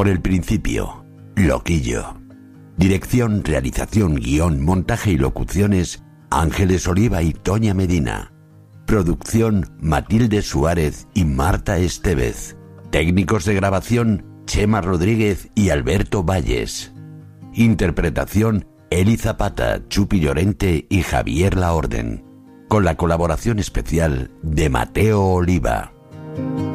Por el principio, Loquillo. Dirección, realización, guión, montaje y locuciones, Ángeles Oliva y Toña Medina. Producción, Matilde Suárez y Marta Estevez. Técnicos de grabación, Chema Rodríguez y Alberto Valles. Interpretación, Eli Zapata, Chupi Llorente y Javier Laorden. Con la colaboración especial de Mateo Oliva.